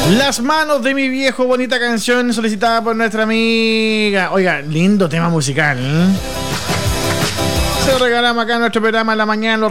Las manos de mi viejo, bonita canción solicitada por nuestra amiga. Oiga, lindo tema musical, ¿eh? Se lo regalamos acá en nuestro programa en la mañana.